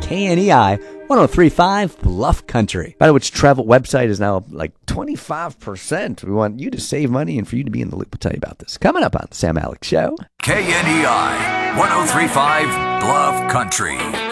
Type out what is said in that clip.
KNEI 103.5 Bluff Country. By the way, which travel website is now like 25%. We want you to save money and for you to be in the loop. We'll tell you about this coming up on the Sam Alex Show. KNEI 103.5 Bluff Country.